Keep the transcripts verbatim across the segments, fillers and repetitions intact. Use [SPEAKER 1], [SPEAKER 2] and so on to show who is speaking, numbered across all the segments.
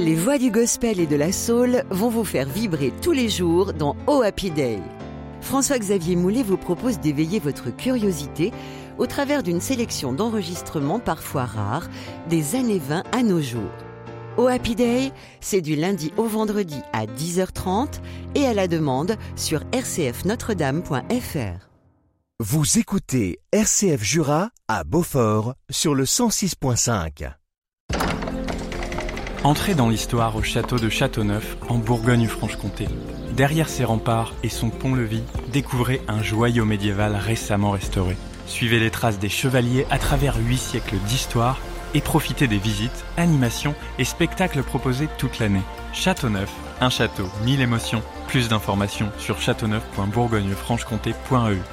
[SPEAKER 1] Les voix du gospel et de la soul vont vous faire vibrer tous les jours dans Oh Happy Day. François-Xavier Moulet vous propose d'éveiller votre curiosité au travers d'une sélection d'enregistrements parfois rares des années vingt à nos jours. Oh Happy Day, c'est du lundi au vendredi à dix heures trente et à la demande sur r c f notre dame point f r.
[SPEAKER 2] Vous écoutez R C F Jura à Beaufort sur le cent six point cinq.
[SPEAKER 3] Entrez dans l'histoire au château de Châteauneuf, en Bourgogne-Franche-Comté. Derrière ses remparts et son pont-levis, découvrez un joyau médiéval récemment restauré. Suivez les traces des chevaliers à travers huit siècles d'histoire et profitez des visites, animations et spectacles proposés toute l'année. Châteauneuf, un château, mille émotions. Plus d'informations sur châteauneuf point bourgogne franche comté point e u.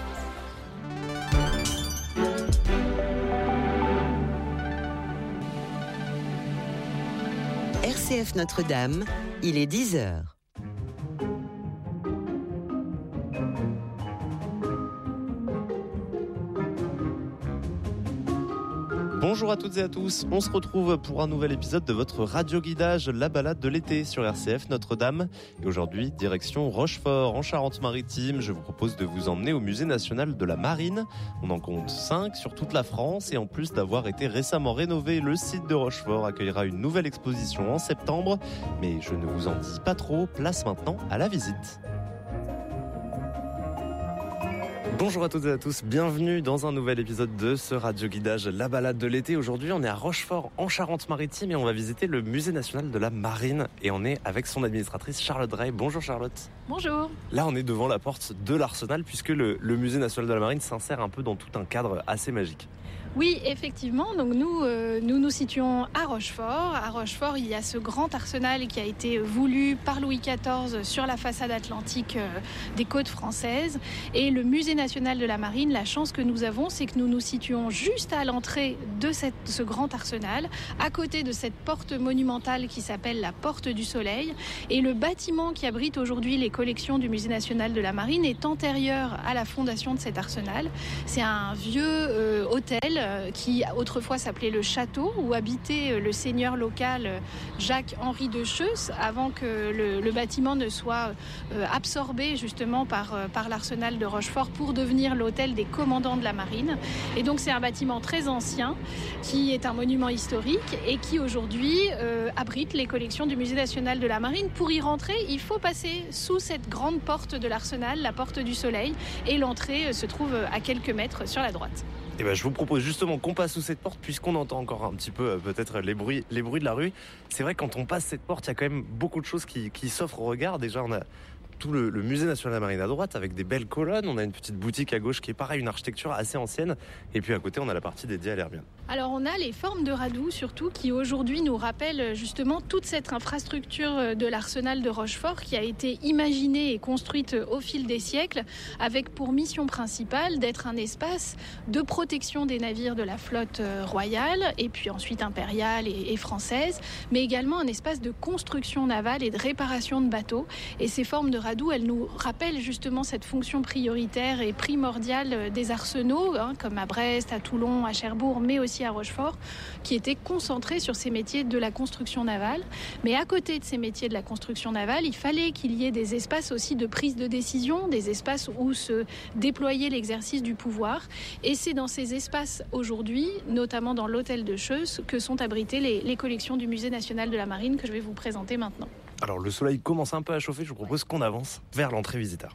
[SPEAKER 1] R C F Notre-Dame, il est dix heures.
[SPEAKER 4] Bonjour à toutes et à tous, on se retrouve pour un nouvel épisode de votre radio-guidage La Balade de l'été sur R C F Notre-Dame. Et aujourd'hui, direction Rochefort en Charente-Maritime. Je vous propose de vous emmener au Musée National de la Marine. On en compte cinq sur toute la France et en plus d'avoir été récemment rénové, le site de Rochefort accueillera une nouvelle exposition en septembre. Mais je ne vous en dis pas trop, place maintenant à la visite. Bonjour à toutes et à tous, bienvenue dans un nouvel épisode de ce radio-guidage La Balade de l'été. Aujourd'hui, on est à Rochefort, en Charente-Maritime et on va visiter le Musée National de la Marine. Et on est avec son administratrice Charlotte Drey. Bonjour Charlotte.
[SPEAKER 5] Bonjour.
[SPEAKER 4] Là, on est devant la porte de l'Arsenal puisque le, le Musée National de la Marine s'insère un peu dans tout un cadre assez magique.
[SPEAKER 5] Oui, effectivement. Donc nous, euh, nous nous situons à Rochefort. À Rochefort, il y a ce grand arsenal qui a été voulu par Louis quatorze sur la façade atlantique euh, des côtes françaises. Et le Musée national de la Marine, la chance que nous avons, c'est que nous nous situons juste à l'entrée de cette, ce grand arsenal, à côté de cette porte monumentale qui s'appelle la Porte du Soleil. Et le bâtiment qui abrite aujourd'hui les collections du Musée national de la Marine est antérieur à la fondation de cet arsenal. C'est un vieux euh, hôtel qui autrefois s'appelait le Château, où habitait le seigneur local Jacques-Henri de Cheusse, avant que le, le bâtiment ne soit euh, absorbé justement par, euh, par l'arsenal de Rochefort pour devenir l'hôtel des commandants de la marine. Et donc c'est un bâtiment très ancien, qui est un monument historique et qui aujourd'hui euh, abrite les collections du Musée national de la Marine. Pour y rentrer, il faut passer sous cette grande porte de l'arsenal, la Porte du Soleil, et l'entrée se trouve à quelques mètres sur la droite.
[SPEAKER 4] Et ben, je vous propose justement qu'on passe sous cette porte puisqu'on entend encore un petit peu euh, peut-être les bruits, les bruits de la rue. C'est vrai que quand on passe cette porte, il y a quand même beaucoup de choses qui, qui s'offrent au regard. Déjà, on a tout le, le Musée national de la Marine à droite avec des belles colonnes. On a une petite boutique à gauche qui est pareil, une architecture assez ancienne. Et puis à côté, on a la partie dédiée à l'Hermione.
[SPEAKER 5] Alors on a les formes de radoux surtout qui aujourd'hui nous rappellent justement toute cette infrastructure de l'arsenal de Rochefort qui a été imaginée et construite au fil des siècles avec pour mission principale d'être un espace de protection des navires de la flotte royale et puis ensuite impériale et, et française, mais également un espace de construction navale et de réparation de bateaux. Et ces formes de radoux, elles nous rappellent justement cette fonction prioritaire et primordiale des arsenaux, hein, comme à Brest, à Toulon, à Cherbourg, mais aussi à Rochefort, qui étaient concentrés sur ces métiers de la construction navale. Mais à côté de ces métiers de la construction navale, il fallait qu'il y ait des espaces aussi de prise de décision, des espaces où se déployait l'exercice du pouvoir. Et c'est dans ces espaces aujourd'hui, notamment dans l'hôtel de Cheusse, que sont abritées les, les collections du Musée national de la Marine que je vais vous présenter maintenant.
[SPEAKER 4] Alors le soleil commence un peu à chauffer, je vous propose qu'on avance vers l'entrée visiteur.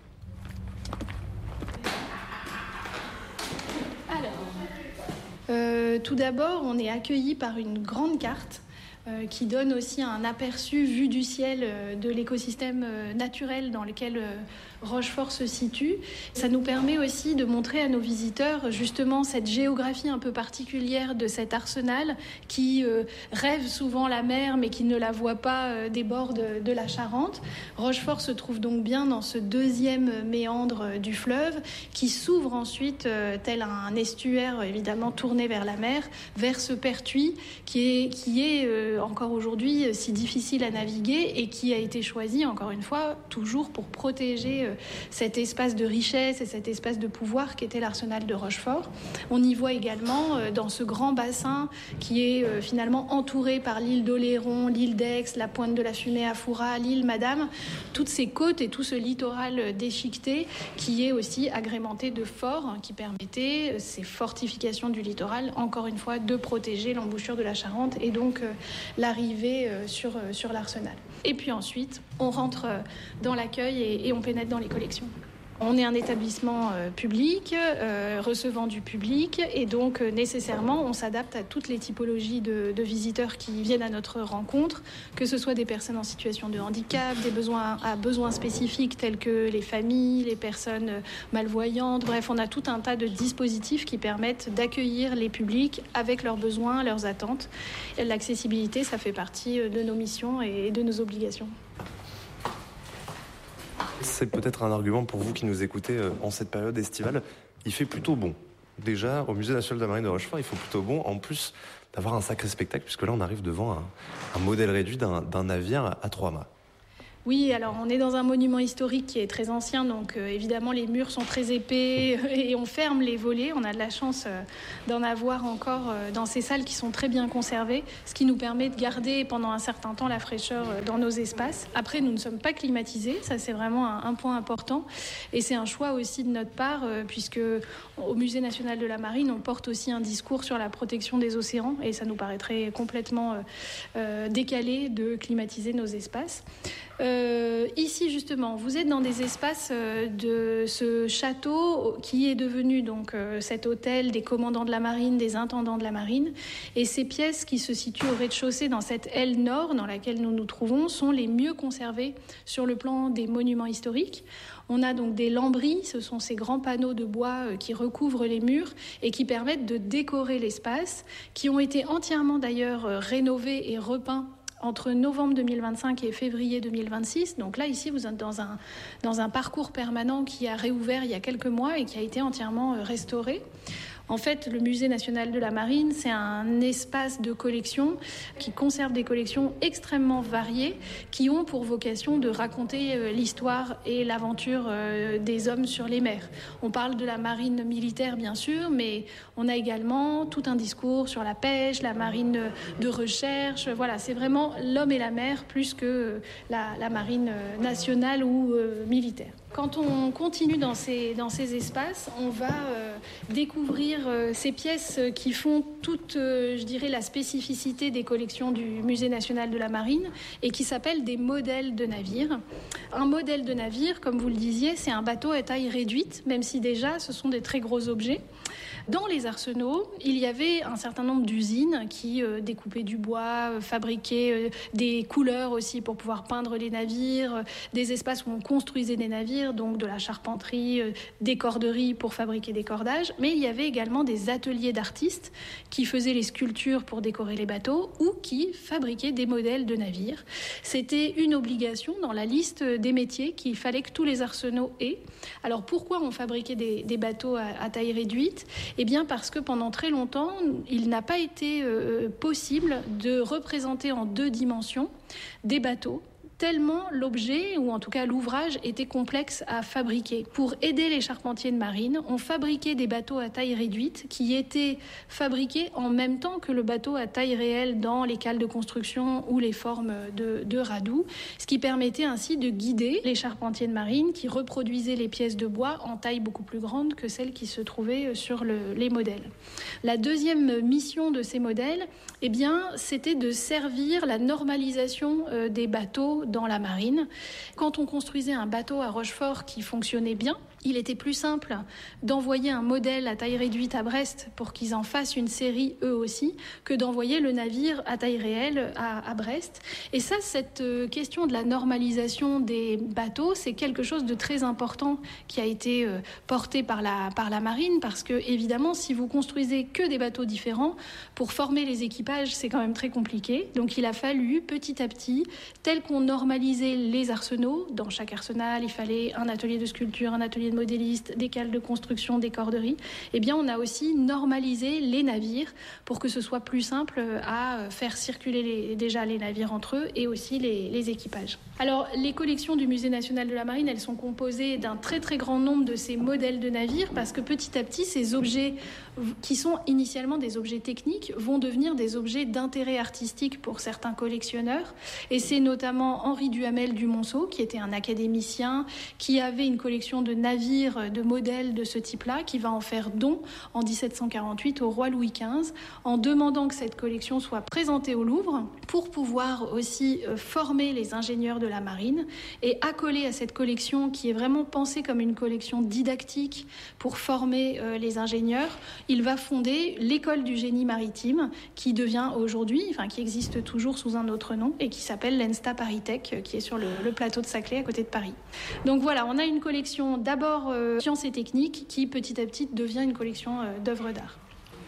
[SPEAKER 5] Euh, tout d'abord, on est accueilli par une grande carte euh, qui donne aussi un aperçu vu du ciel euh, de l'écosystème euh, naturel dans lequel euh, Rochefort se situe. Ça nous permet aussi de montrer à nos visiteurs justement cette géographie un peu particulière de cet arsenal qui euh, rêve souvent la mer mais qui ne la voit pas euh, des bords de, de la Charente. Rochefort se trouve donc bien dans ce deuxième méandre euh, du fleuve qui s'ouvre ensuite euh, tel un estuaire évidemment tourné vers la mer, vers ce Pertuis qui est, qui est euh, encore aujourd'hui si difficile à naviguer et qui a été choisi, encore une fois, toujours pour protéger euh, cet espace de richesse et cet espace de pouvoir qu'était l'arsenal de Rochefort. On y voit également euh, dans ce grand bassin qui est euh, finalement entouré par l'île d'Oléron, l'île d'Aix, la pointe de la Fumée à Fouras, l'île Madame, toutes ces côtes et tout ce littoral déchiqueté qui est aussi agrémenté de forts hein, qui permettaient, euh, ces fortifications du littoral, encore une fois, de protéger l'embouchure de la Charente et donc euh, l'arrivée euh, sur, euh, sur l'arsenal. Et puis ensuite, on rentre euh, dans l'accueil et, et on pénètre dans les collections. On est un établissement euh, public, euh, recevant du public, et donc euh, nécessairement on s'adapte à toutes les typologies de, de visiteurs qui viennent à notre rencontre, que ce soit des personnes en situation de handicap, des besoins à besoins spécifiques tels que les familles, les personnes malvoyantes. Bref, on a tout un tas de dispositifs qui permettent d'accueillir les publics avec leurs besoins, leurs attentes. Et l'accessibilité, ça fait partie de nos missions et de nos obligations.
[SPEAKER 4] C'est peut-être un argument pour vous qui nous écoutez en cette période estivale. Il fait plutôt bon. Déjà, au Musée national de la marine de Rochefort, il faut plutôt bon, en plus d'avoir un sacré spectacle, puisque là, on arrive devant un, un modèle réduit d'un, d'un navire à trois mâts.
[SPEAKER 5] Oui, alors on est dans un monument historique qui est très ancien, donc euh, évidemment les murs sont très épais et on ferme les volets. On a de la chance euh, d'en avoir encore euh, dans ces salles qui sont très bien conservées, ce qui nous permet de garder pendant un certain temps la fraîcheur euh, dans nos espaces. Après, nous ne sommes pas climatisés, ça c'est vraiment un, un point important et c'est un choix aussi de notre part euh, puisque au Musée national de la marine, on porte aussi un discours sur la protection des océans et ça nous paraîtrait complètement euh, euh, décalé de climatiser nos espaces. Euh, ici justement, vous êtes dans des espaces euh, de ce château qui est devenu donc euh, cet hôtel des commandants de la marine, des intendants de la marine, et ces pièces qui se situent au rez-de-chaussée dans cette aile nord dans laquelle nous nous trouvons sont les mieux conservées sur le plan des monuments historiques. On a donc des lambris, ce sont ces grands panneaux de bois euh, qui recouvrent les murs et qui permettent de décorer l'espace, qui ont été entièrement d'ailleurs euh, rénovés et repeints entre novembre deux mille vingt-cinq et février deux mille vingt-six. Donc là, ici, vous êtes dans un, dans un parcours permanent qui a réouvert il y a quelques mois et qui a été entièrement restauré. En fait, le Musée national de la marine, c'est un espace de collection qui conserve des collections extrêmement variées qui ont pour vocation de raconter l'histoire et l'aventure des hommes sur les mers. On parle de la marine militaire, bien sûr, mais on a également tout un discours sur la pêche, la marine de recherche. Voilà, c'est vraiment l'homme et la mer plus que la, la marine nationale ou euh, militaire. Quand on continue dans ces, dans ces espaces, on va euh, découvrir euh, ces pièces qui font toute, euh, je dirais, la spécificité des collections du Musée national de la marine et qui s'appellent des modèles de navires. Un modèle de navire, comme vous le disiez, c'est un bateau à taille réduite, même si déjà ce sont des très gros objets. Dans les arsenaux, il y avait un certain nombre d'usines qui euh, découpaient du bois, euh, fabriquaient euh, des couleurs aussi pour pouvoir peindre les navires, euh, des espaces où on construisait des navires, donc de la charpenterie, euh, des corderies pour fabriquer des cordages. Mais il y avait également des ateliers d'artistes qui faisaient les sculptures pour décorer les bateaux ou qui fabriquaient des modèles de navires. C'était une obligation dans la liste des métiers qu'il fallait que tous les arsenaux aient. Alors pourquoi on fabriquait des, des bateaux à, à taille réduite ? Eh bien parce que pendant très longtemps, il n'a pas été euh, possible de représenter en deux dimensions des bateaux, tellement l'objet, ou en tout cas l'ouvrage, était complexe à fabriquer. Pour aider les charpentiers de marine, on fabriquait des bateaux à taille réduite qui étaient fabriqués en même temps que le bateau à taille réelle dans les cales de construction ou les formes de, de radoux, ce qui permettait ainsi de guider les charpentiers de marine qui reproduisaient les pièces de bois en taille beaucoup plus grande que celles qui se trouvaient sur le, les modèles. La deuxième mission de ces modèles, eh bien, c'était de servir la normalisation euh, des bateaux dans la marine. Quand on construisait un bateau à Rochefort qui fonctionnait bien, il était plus simple d'envoyer un modèle à taille réduite à Brest pour qu'ils en fassent une série eux aussi que d'envoyer le navire à taille réelle à, à Brest. Et ça, cette question de la normalisation des bateaux, c'est quelque chose de très important qui a été porté par la, par la marine parce que, évidemment, si vous construisez que des bateaux différents, pour former les équipages, c'est quand même très compliqué. Donc il a fallu, petit à petit, tel qu'on normaliser les arsenaux. Dans chaque arsenal, il fallait un atelier de sculpture, un atelier de modéliste, des cales de construction, des corderies. Eh bien, on a aussi normalisé les navires pour que ce soit plus simple à faire circuler les, déjà les navires entre eux et aussi les, les équipages. Alors, les collections du Musée national de la marine, elles sont composées d'un très très grand nombre de ces modèles de navires parce que petit à petit, ces objets qui sont initialement des objets techniques vont devenir des objets d'intérêt artistique pour certains collectionneurs. Et c'est notamment Henri Duhamel du Monceau, qui était un académicien, qui avait une collection de navires, de modèles de ce type-là, qui va en faire don en dix-sept cent quarante-huit au roi Louis quinze, en demandant que cette collection soit présentée au Louvre pour pouvoir aussi former les ingénieurs de la marine et accoler à cette collection qui est vraiment pensée comme une collection didactique pour former euh, les ingénieurs. Il va fonder l'école du génie maritime qui devient aujourd'hui, enfin qui existe toujours sous un autre nom et qui s'appelle l'ENSTA ParisTech, qui est sur le, le plateau de Saclay à côté de Paris. Donc voilà, on a une collection d'abord euh, sciences et techniques qui petit à petit devient une collection euh, d'œuvres d'art.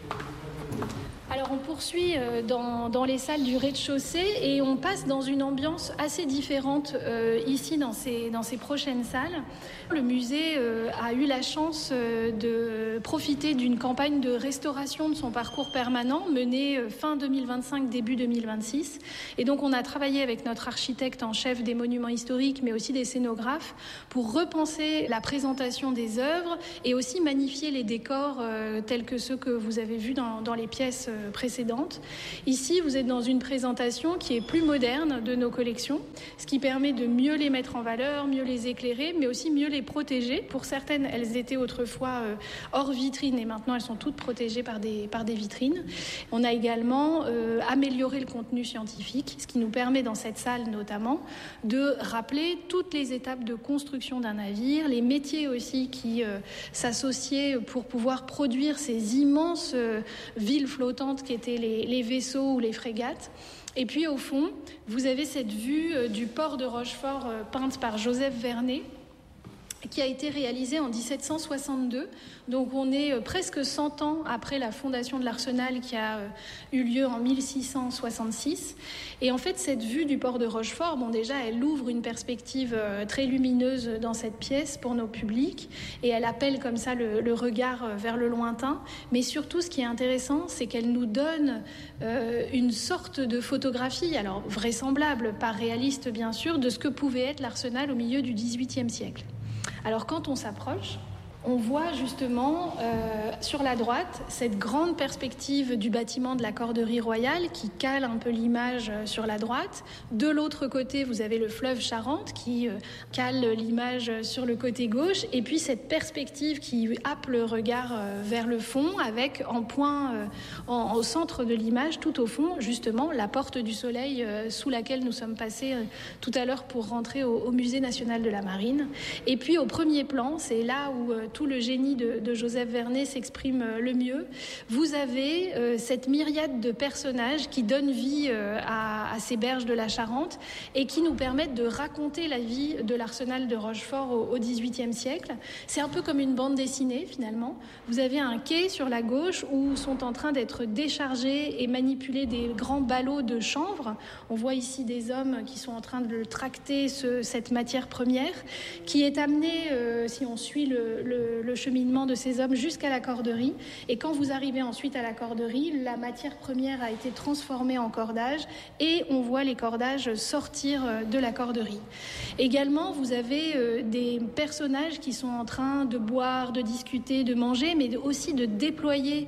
[SPEAKER 5] Alors on poursuit dans, dans les salles du rez-de-chaussée et on passe dans une ambiance assez différente euh, ici dans ces, dans ces prochaines salles. Le musée euh, a eu la chance euh, de profiter d'une campagne de restauration de son parcours permanent menée euh, fin deux mille vingt-cinq, début deux mille vingt-six. Et donc on a travaillé avec notre architecte en chef des monuments historiques mais aussi des scénographes pour repenser la présentation des œuvres et aussi magnifier les décors euh, tels que ceux que vous avez vus dans, dans les pièces euh, précédentes. Ici, vous êtes dans une présentation qui est plus moderne de nos collections, ce qui permet de mieux les mettre en valeur, mieux les éclairer, mais aussi mieux les protéger. Pour certaines, elles étaient autrefois euh, hors vitrine et maintenant elles sont toutes protégées par des, par des vitrines. On a également euh, amélioré le contenu scientifique, ce qui nous permet dans cette salle notamment de rappeler toutes les étapes de construction d'un navire, les métiers aussi qui euh, s'associaient pour pouvoir produire ces immenses euh, villes flottantes qui étaient les, les vaisseaux ou les frégates. Et puis au fond, vous avez cette vue euh, du port de Rochefort euh, peinte par Joseph Vernet, qui a été réalisée en dix-sept cent soixante-deux. Donc on est euh, presque cent ans après la fondation de l'Arsenal qui a euh, eu lieu en mille six cent soixante-six. Et en fait, cette vue du port de Rochefort, bon déjà, elle ouvre une perspective euh, très lumineuse dans cette pièce pour nos publics et elle appelle comme ça le, le regard euh, vers le lointain. Mais surtout, ce qui est intéressant, c'est qu'elle nous donne euh, une sorte de photographie, alors vraisemblable, pas réaliste bien sûr, de ce que pouvait être l'Arsenal au milieu du dix-huitième siècle. Alors quand on s'approche, on voit justement euh, sur la droite cette grande perspective du bâtiment de la Corderie royale qui cale un peu l'image sur la droite. De l'autre côté, vous avez le fleuve Charente qui euh, cale l'image sur le côté gauche. Et puis cette perspective qui happe le regard euh, vers le fond avec en point euh, en, au centre de l'image, tout au fond, justement, la porte du Soleil euh, sous laquelle nous sommes passés euh, tout à l'heure pour rentrer au, au Musée national de la marine. Et puis au premier plan, c'est là où euh, tout le génie de, de Joseph Vernet s'exprime le mieux. Vous avez euh, cette myriade de personnages qui donnent vie euh, à, à ces berges de la Charente et qui nous permettent de raconter la vie de l'arsenal de Rochefort au, au dix-huitième siècle. C'est un peu comme une bande dessinée finalement. Vous avez un quai sur la gauche où sont en train d'être déchargés et manipulés des grands ballots de chanvre. On voit ici des hommes qui sont en train de tracter ce, cette matière première qui est amenée, euh, si on suit le, le le cheminement de ces hommes jusqu'à la corderie. Et quand vous arrivez ensuite à la corderie, la matière première a été transformée en cordage et on voit les cordages sortir de la corderie. Également, vous avez des personnages qui sont en train de boire, de discuter, de manger, mais aussi de déployer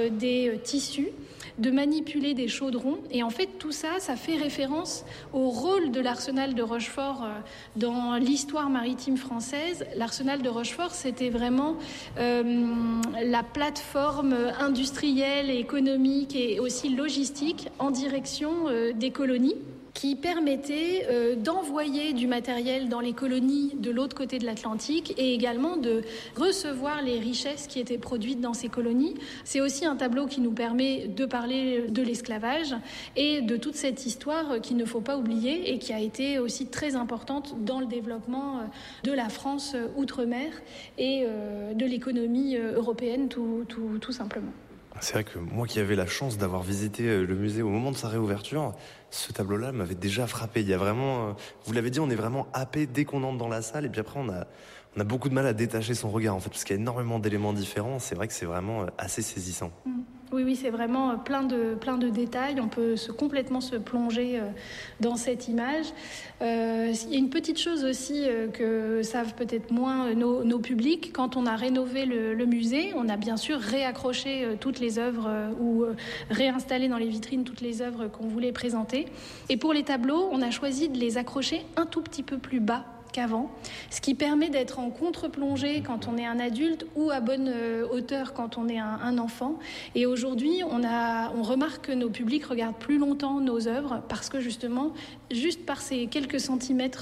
[SPEAKER 5] des tissus, de manipuler des chaudrons. Et en fait, tout ça, ça fait référence au rôle de l'arsenal de Rochefort dans l'histoire maritime française. L'arsenal de Rochefort, c'était vraiment euh, la plateforme industrielle, économique et aussi logistique en direction euh, des colonies, qui permettait euh, d'envoyer du matériel dans les colonies de l'autre côté de l'Atlantique et également de recevoir les richesses qui étaient produites dans ces colonies. C'est aussi un tableau qui nous permet de parler de l'esclavage et de toute cette histoire qu'il ne faut pas oublier et qui a été aussi très importante dans le développement de la France outre-mer et euh, de l'économie européenne tout, tout, tout simplement.
[SPEAKER 4] C'est vrai que moi qui avais la chance d'avoir visité le musée au moment de sa réouverture, ce tableau-là m'avait déjà frappé. Il y a vraiment, vous l'avez dit, on est vraiment happé dès qu'on entre dans la salle et puis après on a, on a beaucoup de mal à détacher son regard en fait parce qu'il y a énormément d'éléments différents. C'est vrai que c'est vraiment assez saisissant.
[SPEAKER 5] Mmh. Oui, oui, c'est vraiment plein de, plein de détails. On peut se, complètement se plonger dans cette image. Euh, il y a une petite chose aussi que savent peut-être moins nos, nos publics. Quand on a rénové le, le musée, on a bien sûr réaccroché toutes les œuvres ou réinstallé dans les vitrines toutes les œuvres qu'on voulait présenter. Et pour les tableaux, on a choisi de les accrocher un tout petit peu plus bas qu'avant, ce qui permet d'être en contre-plongée quand on est un adulte ou à bonne hauteur quand on est un, un enfant. Et aujourd'hui, on, a, on remarque que nos publics regardent plus longtemps nos œuvres parce que justement, juste par ces quelques centimètres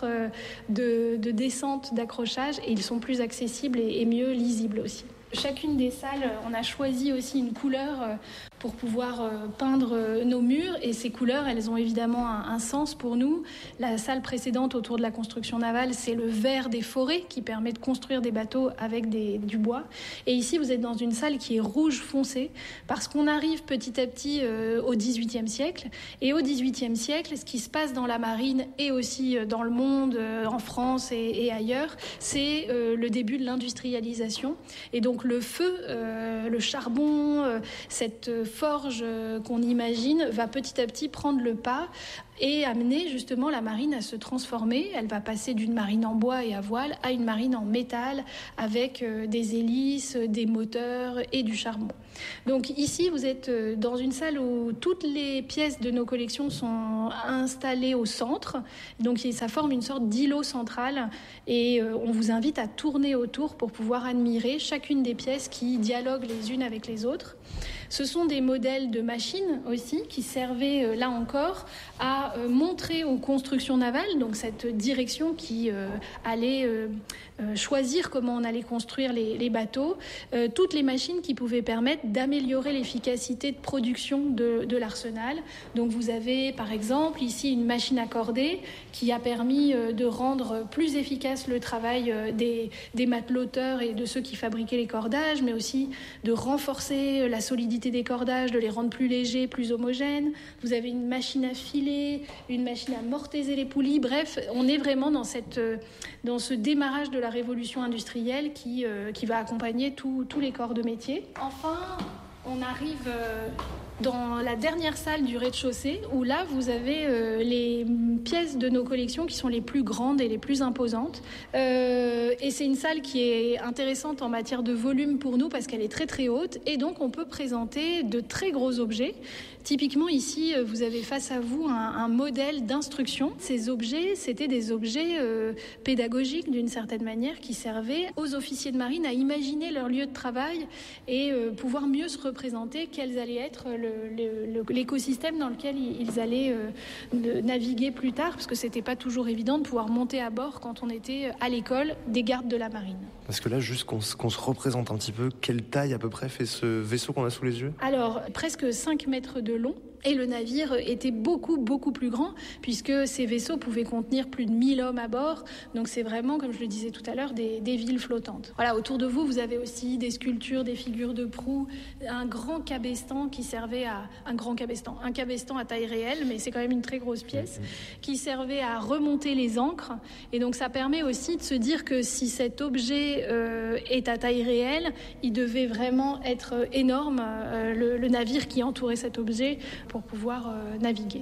[SPEAKER 5] de, de descente, d'accrochage, et ils sont plus accessibles et, et mieux lisibles aussi. Chacune des salles, on a choisi aussi une couleur pour pouvoir peindre nos murs et ces couleurs, elles ont évidemment un, un sens pour nous. La salle précédente autour de la construction navale, c'est le vert des forêts qui permet de construire des bateaux avec des, du bois. Et ici, vous êtes dans une salle qui est rouge foncé parce qu'on arrive petit à petit euh, au dix-huitième siècle. Et au dix-huitième siècle, ce qui se passe dans la marine et aussi dans le monde, euh, en France et, et ailleurs, c'est euh, le début de l'industrialisation. Et donc le feu, euh, le charbon, euh, cette forge euh, qu'on imagine va petit à petit prendre le pas et amener justement la marine à se transformer. Elle va passer d'une marine en bois et à voile à une marine en métal avec euh, des hélices, des moteurs et du charbon. Donc ici, vous êtes dans une salle où toutes les pièces de nos collections sont installées au centre. Donc ça forme une sorte d'îlot central et euh, on vous invite à tourner autour pour pouvoir admirer chacune des pièces qui dialoguent les unes avec les autres. Ce sont des modèles de machines aussi qui servaient, euh, là encore, à euh, montrer aux constructions navales, donc cette direction qui euh, allait euh, euh, choisir comment on allait construire les, les bateaux, euh, toutes les machines qui pouvaient permettre d'améliorer l'efficacité de production de, de l'arsenal. Donc vous avez par exemple ici une machine à corder qui a permis euh, de rendre plus efficace le travail euh, des, des mateloteurs et de ceux qui fabriquaient les cordages, mais aussi de renforcer la solidité des cordages, de les rendre plus légers, plus homogènes. Vous avez une machine à filer, une machine à mortaiser les poulies. Bref, on est vraiment dans, cette, dans ce démarrage de la révolution industrielle qui, euh, qui va accompagner tous les corps de métier. Enfin, on arrive euh, dans la dernière salle du rez-de-chaussée où là, vous avez euh, les pièces de nos collections qui sont les plus grandes et les plus imposantes. Euh, et c'est une salle qui est intéressante en matière de volume pour nous parce qu'elle est très très haute et donc on peut présenter de très gros objets. Typiquement ici, vous avez face à vous un, un modèle d'instruction. Ces objets, c'était des objets euh, pédagogiques d'une certaine manière qui servaient aux officiers de marine à imaginer leur lieu de travail et euh, pouvoir mieux se représenter quels allaient être le, le, le, l'écosystème dans lequel ils allaient euh, naviguer plus tard, parce que c'était pas toujours évident de pouvoir monter à bord quand on était à l'école des gardes de la marine.
[SPEAKER 4] Parce que là, juste qu'on, qu'on se représente un petit peu, quelle taille à peu près fait ce vaisseau qu'on a sous les yeux ?
[SPEAKER 5] Alors, presque cinq mètres de long. Et le navire était beaucoup, beaucoup plus grand, puisque ces vaisseaux pouvaient contenir plus de mille hommes à bord. Donc c'est vraiment, comme je le disais tout à l'heure, des, des villes flottantes. Voilà, autour de vous, vous avez aussi des sculptures, des figures de proue, un grand cabestan qui servait à... Un grand cabestan, un cabestan à taille réelle, mais c'est quand même une très grosse pièce, qui servait à remonter les ancres. Et donc ça permet aussi de se dire que si cet objet euh, est à taille réelle, il devait vraiment être énorme, euh, le, le navire qui entourait cet objet, pour pouvoir euh, naviguer.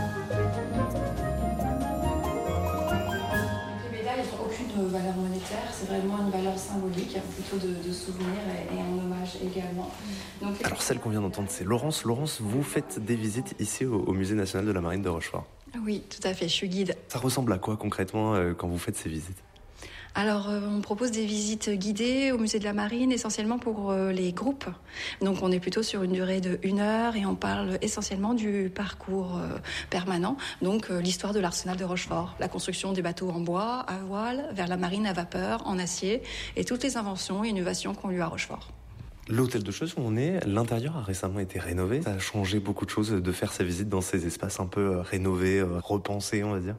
[SPEAKER 6] Les médailles n'ont aucune valeur monétaire, c'est vraiment une valeur symbolique, plutôt de, de souvenir et, et un hommage également. Donc,
[SPEAKER 4] alors celle qu'on vient d'entendre, c'est Laurence. Laurence, vous faites des visites ici au, au Musée national de la marine de Rochefort.
[SPEAKER 7] Oui, tout à fait, je suis guide.
[SPEAKER 4] Ça ressemble à quoi concrètement euh, quand vous faites ces visites ?
[SPEAKER 7] Alors, euh, on propose des visites guidées au musée de la Marine, essentiellement pour euh, les groupes. Donc, on est plutôt sur une durée de une heure et on parle essentiellement du parcours euh, permanent. Donc, euh, l'histoire de l'arsenal de Rochefort, la construction des bateaux en bois, à voile, vers la marine à vapeur, en acier, et toutes les inventions et innovations qu'on lui a à Rochefort.
[SPEAKER 4] L'hôtel de Cheusses où on est, l'intérieur a récemment été rénové. Ça a changé beaucoup de choses de faire ces visites dans ces espaces un peu rénovés, repensés, on va dire.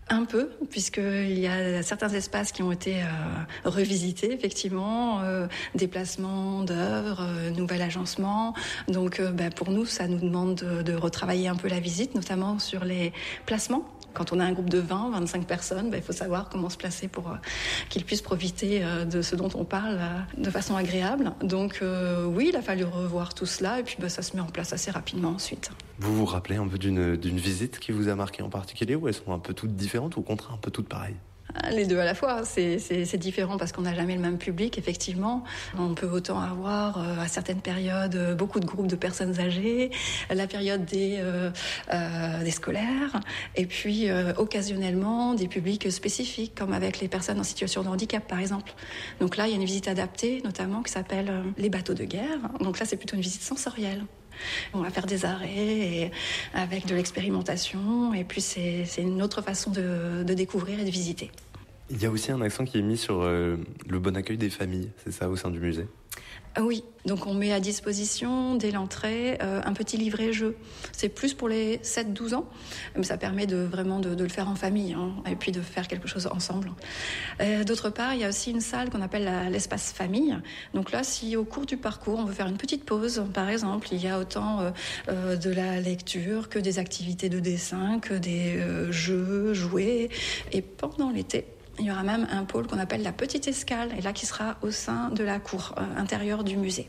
[SPEAKER 7] Un peu, puisqu'il y a certains espaces qui ont été euh, revisités, effectivement, euh, déplacements d'œuvres, euh, nouvel agencement. Donc euh, bah, pour nous, ça nous demande de, de retravailler un peu la visite, notamment sur les placements. Quand on a un groupe de vingt, vingt-cinq personnes, bah, il faut savoir comment se placer pour euh, qu'ils puissent profiter euh, de ce dont on parle euh, de façon agréable. Donc euh, oui, il a fallu revoir tout cela et puis bah, ça se met en place assez rapidement ensuite.
[SPEAKER 4] Vous vous rappelez un peu d'une, d'une visite qui vous a marqué en particulier, ou elles sont un peu toutes différentes ou au contraire un peu toutes pareilles ?
[SPEAKER 7] Les deux à la fois, c'est, c'est, c'est différent parce qu'on n'a jamais le même public, effectivement. On peut autant avoir, euh, à certaines périodes, beaucoup de groupes de personnes âgées, la période des, euh, euh, des scolaires, et puis euh, occasionnellement des publics spécifiques, comme avec les personnes en situation de handicap, par exemple. Donc là, il y a une visite adaptée, notamment, qui s'appelle euh, les bateaux de guerre. Donc là, c'est plutôt une visite sensorielle. On va faire des arrêts et avec de l'expérimentation, et puis c'est, c'est une autre façon de, de découvrir et de visiter.
[SPEAKER 4] Il y a aussi un accent qui est mis sur euh, le bon accueil des familles, c'est ça, au sein du musée ?
[SPEAKER 7] Oui, donc on met à disposition dès l'entrée euh, un petit livret-jeu. C'est plus pour les sept douze ans, mais ça permet de, vraiment de, de le faire en famille, hein, et puis de faire quelque chose ensemble. Euh, d'autre part, il y a aussi une salle qu'on appelle la, l'espace famille. Donc là, si au cours du parcours, on veut faire une petite pause, par exemple, il y a autant euh, euh, de la lecture que des activités de dessin, que des euh, jeux, jouets. Et pendant l'été, il y aura même un pôle qu'on appelle la petite escale, et là qui sera au sein de la cour euh, intérieure du musée.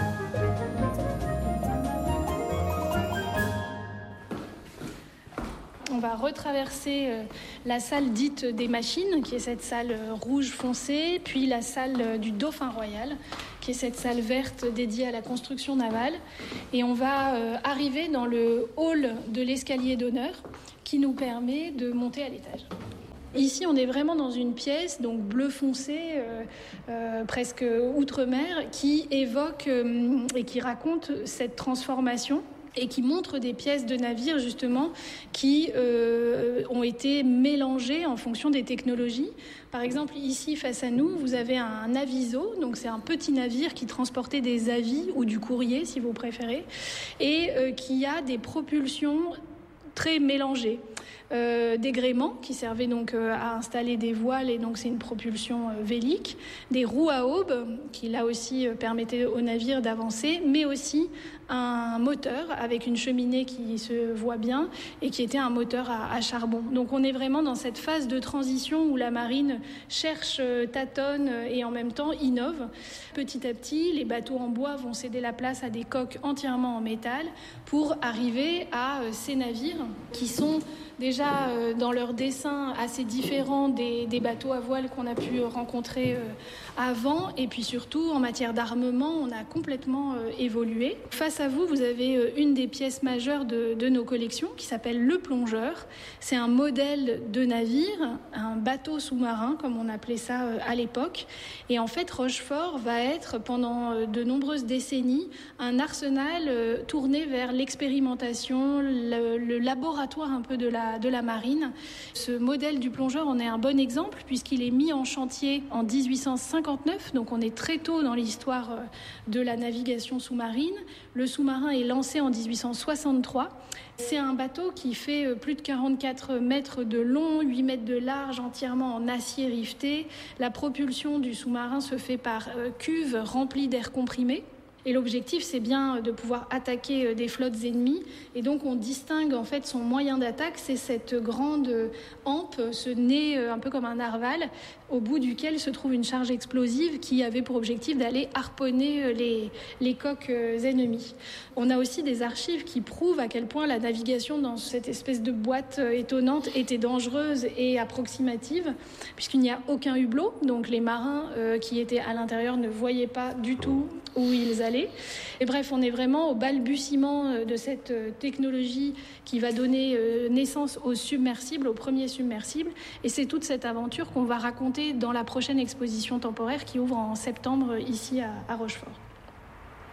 [SPEAKER 5] On va retraverser euh, la salle dite des machines, qui est cette salle euh, rouge foncé, puis la salle euh, du Dauphin Royal, qui est cette salle verte dédiée à la construction navale. Et on va euh, arriver dans le hall de l'escalier d'honneur, qui nous permet de monter à l'étage. Ici, on est vraiment dans une pièce, donc bleu foncé, euh, euh, presque outre-mer, qui évoque euh, et qui raconte cette transformation et qui montre des pièces de navires, justement, qui euh, ont été mélangées en fonction des technologies. Par exemple, ici, face à nous, vous avez un aviso, donc c'est un petit navire qui transportait des avis ou du courrier, si vous préférez, et euh, qui a des propulsions très mélangées. Euh, des gréements qui servaient donc euh, à installer des voiles, et donc c'est une propulsion euh, vélique, des roues à aubes qui là aussi euh, permettaient au navire d'avancer, mais aussi un moteur avec une cheminée qui se voit bien et qui était un moteur à, à charbon. Donc on est vraiment dans cette phase de transition où la marine cherche, euh, tâtonne euh, et en même temps innove. Petit à petit, les bateaux en bois vont céder la place à des coques entièrement en métal pour arriver à euh, ces navires qui sont déjà euh, dans leur dessin assez différent des, des bateaux à voile qu'on a pu rencontrer euh, avant, et puis surtout en matière d'armement, on a complètement euh, évolué. Face à vous, vous avez euh, une des pièces majeures de, de nos collections qui s'appelle le plongeur. C'est un modèle de navire, un bateau sous-marin comme on appelait ça euh, à l'époque, et en fait Rochefort va être pendant euh, de nombreuses décennies un arsenal euh, tourné vers l'expérimentation, le, le laboratoire un peu de la de la marine. Ce modèle du plongeur en est un bon exemple puisqu'il est mis en chantier en dix-huit cent cinquante-neuf, donc on est très tôt dans l'histoire de la navigation sous-marine. Le sous-marin est lancé en dix-huit cent soixante-trois. C'est un bateau qui fait plus de quarante-quatre mètres de long, huit mètres de large, entièrement en acier riveté. La propulsion du sous-marin se fait par cuve remplie d'air comprimé. Et l'objectif, c'est bien de pouvoir attaquer des flottes ennemies. Et donc, on distingue en fait son moyen d'attaque, c'est cette grande hampe, ce nez un peu comme un narval, au bout duquel se trouve une charge explosive qui avait pour objectif d'aller harponner les, les coques ennemies. On a aussi des archives qui prouvent à quel point la navigation dans cette espèce de boîte étonnante était dangereuse et approximative, puisqu'il n'y a aucun hublot. Donc, les marins euh, qui étaient à l'intérieur ne voyaient pas du tout où ils allaient. Et bref, on est vraiment au balbutiement de cette technologie qui va donner naissance au submersible, au premier submersible. Et c'est toute cette aventure qu'on va raconter dans la prochaine exposition temporaire qui ouvre en septembre ici à, à Rochefort.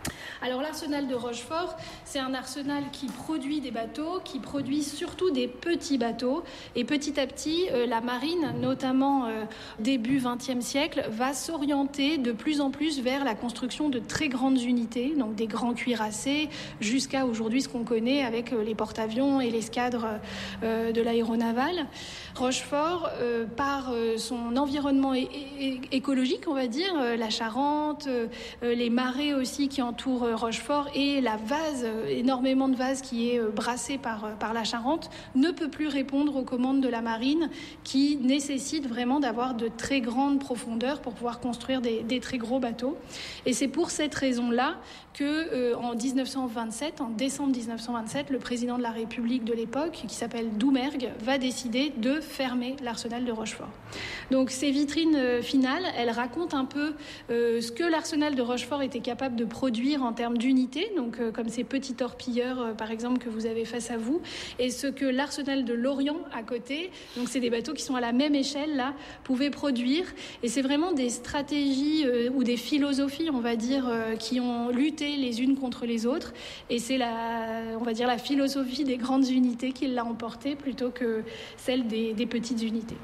[SPEAKER 5] Alors l'arsenal de Rochefort, c'est un arsenal qui produit des bateaux, qui produit surtout des petits bateaux. Et petit à petit, euh, la marine, notamment euh, début vingtième siècle, va s'orienter de plus en plus vers la construction de très grandes unités, donc des grands cuirassés, jusqu'à aujourd'hui ce qu'on connaît avec euh, les porte-avions et l'escadre euh, de l'aéronaval. Rochefort, euh, par euh, son environnement é- é- écologique, on va dire, euh, la Charente, euh, les marais aussi qui entourent euh, Rochefort et la vase, euh, énormément de vase qui est euh, brassé par, euh, par la Charente, ne peut plus répondre aux commandes de la marine qui nécessite vraiment d'avoir de très grandes profondeurs pour pouvoir construire des, des très gros bateaux. Et c'est pour cette raison-là que euh, en dix-neuf cent vingt-sept, en décembre dix-neuf cent vingt-sept, le président de la République de l'époque, qui s'appelle Doumergue, va décider de fermer l'arsenal de Rochefort. Donc ces vitrines euh, finales, elles racontent un peu euh, ce que l'arsenal de Rochefort était capable de produire en termes d'unités, donc euh, comme ces petits torpilleurs euh, par exemple que vous avez face à vous, et ce que l'arsenal de Lorient à côté, donc c'est des bateaux qui sont à la même échelle là, pouvait produire. Et c'est vraiment des stratégies euh, ou des philosophies, on va dire, euh, qui ont lutté les unes contre les autres. Et c'est la, on va dire, la philosophie des grandes unités qui l'a emporté plutôt que celle des, des petites unités.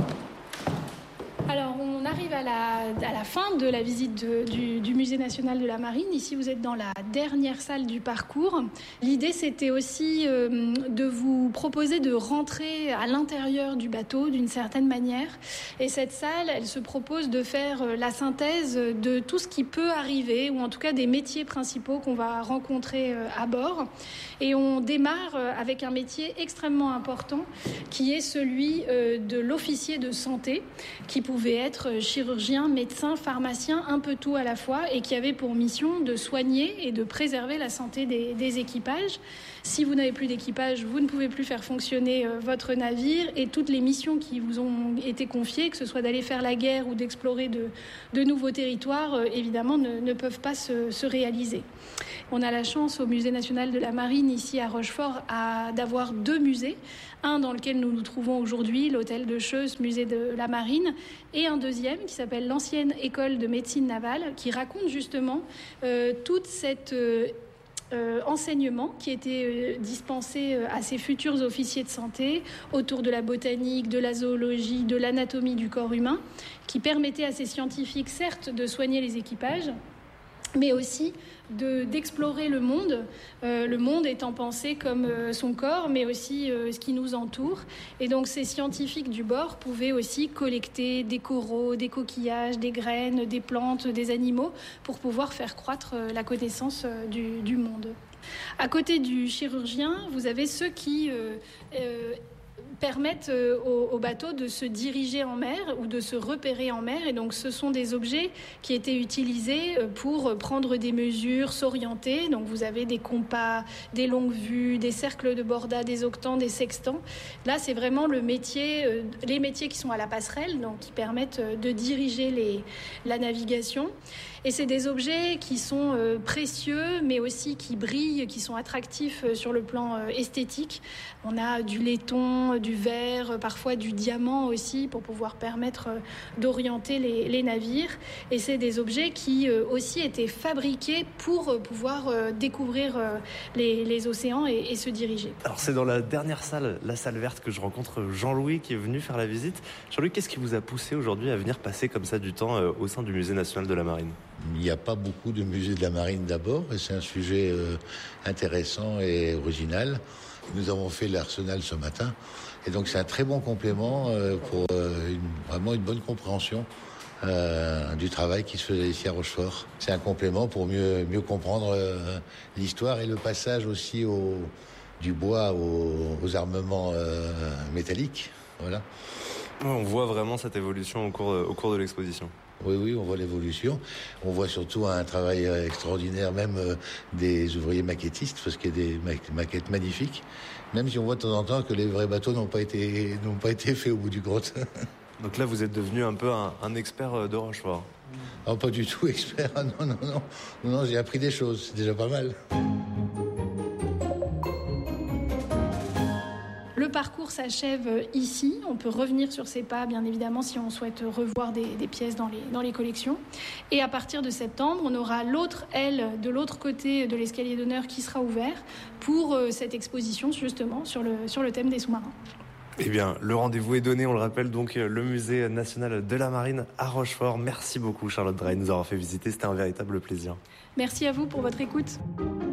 [SPEAKER 5] Alors, on arrive à la, à la fin de la visite de, du, du Musée national de la marine. Ici, vous êtes dans la dernière salle du parcours. L'idée, c'était aussi euh, de vous proposer de rentrer à l'intérieur du bateau d'une certaine manière. Et cette salle, elle se propose de faire euh, la synthèse de tout ce qui peut arriver, ou en tout cas des métiers principaux qu'on va rencontrer euh, à bord. Et on démarre euh, avec un métier extrêmement important, qui est celui euh, de l'officier de santé, qui pouvait être chirurgien, médecin, pharmacien, un peu tout à la fois, et qui avait pour mission de soigner et de préserver la santé des, des équipages. Si vous n'avez plus d'équipage, vous ne pouvez plus faire fonctionner euh, votre navire, et toutes les missions qui vous ont été confiées, que ce soit d'aller faire la guerre ou d'explorer de, de nouveaux territoires, euh, évidemment ne, ne peuvent pas se, se réaliser. On a la chance au Musée national de la marine ici à Rochefort à, d'avoir deux musées, un dans lequel nous nous trouvons aujourd'hui, l'hôtel de Cheusse, musée de la marine, et un deuxième qui s'appelle l'ancienne école de médecine navale, qui raconte justement euh, toute cette euh, Euh, enseignement qui était euh, dispensé euh, à ces futurs officiers de santé autour de la botanique, de la zoologie, de l'anatomie du corps humain, qui permettait à ces scientifiques, certes, de soigner les équipages, mais aussi de, d'explorer le monde, euh, le monde étant pensé comme euh, son corps, mais aussi euh, ce qui nous entoure. Et donc ces scientifiques du bord pouvaient aussi collecter des coraux, des coquillages, des graines, des plantes, des animaux, pour pouvoir faire croître euh, la connaissance euh, du, du monde. À côté du chirurgien, vous avez ceux qui euh, euh, permettent euh, au, au bateau de se diriger en mer ou de se repérer en mer. Et donc ce sont des objets qui étaient utilisés pour prendre des mesures, s'orienter. Donc vous avez des compas, des longues vues, des cercles de Borda, des octans, des sextants. Là, c'est vraiment le métier, euh, les métiers qui sont à la passerelle, donc qui permettent de diriger les, la navigation. Et c'est des objets qui sont euh, précieux, mais aussi qui brillent, qui sont attractifs euh, sur le plan euh, esthétique. On a du laiton, du verre, euh, parfois du diamant aussi, pour pouvoir permettre euh, d'orienter les, les navires. Et c'est des objets qui euh, aussi étaient fabriqués pour euh, pouvoir euh, découvrir euh, les, les océans et, et se diriger.
[SPEAKER 4] Alors c'est dans la dernière salle, la salle verte, que je rencontre Jean-Louis qui est venu faire la visite. Jean-Louis, qu'est-ce qui vous a poussé aujourd'hui à venir passer comme ça du temps euh, au sein du Musée national de la marine ?
[SPEAKER 8] Il n'y a pas beaucoup de musées de la marine d'abord, et c'est un sujet euh, intéressant et original. Nous avons fait l'arsenal ce matin, et donc c'est un très bon complément euh, pour euh, une, vraiment une bonne compréhension euh, du travail qui se faisait ici à Rochefort. C'est un complément pour mieux, mieux comprendre euh, l'histoire et le passage aussi au, du bois aux, aux armements euh, métalliques. Voilà.
[SPEAKER 4] On voit vraiment cette évolution au cours, au cours de l'exposition.
[SPEAKER 8] Oui, oui, on voit l'évolution. On voit surtout un travail extraordinaire, même euh, des ouvriers maquettistes, parce qu'il y a des ma- maquettes magnifiques. Même si on voit de temps en temps que les vrais bateaux n'ont pas été, n'ont pas été faits au bout du compte.
[SPEAKER 4] Donc là, vous êtes devenu un peu un, un expert de Rochefort.
[SPEAKER 8] Oh, pas du tout expert. Ah, non, non, non, non, non, j'ai appris des choses. C'est déjà pas mal.
[SPEAKER 5] Le parcours s'achève ici. On peut revenir sur ces pas, bien évidemment, si on souhaite revoir des, des pièces dans les, dans les collections. Et à partir de septembre, on aura l'autre aile de l'autre côté de l'escalier d'honneur qui sera ouvert pour cette exposition, justement, sur le, sur le thème des sous-marins.
[SPEAKER 4] Eh bien, le rendez-vous est donné, on le rappelle, donc le Musée national de la Marine à Rochefort. Merci beaucoup Charlotte Drey de nous avoir fait visiter, c'était un véritable plaisir.
[SPEAKER 5] Merci à vous pour votre écoute.